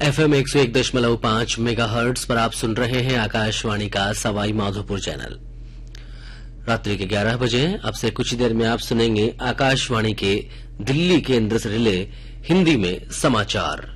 FM 101.5 megahertz पर आप सुन रहे हैं आकाशवाणी का सवाई माधोपुर चैनल। रात्रि के 11 बजे अब से कुछ देर में आप सुनेंगे आकाशवाणी के दिल्ली केंद्र से रिले हिंदी में समाचार।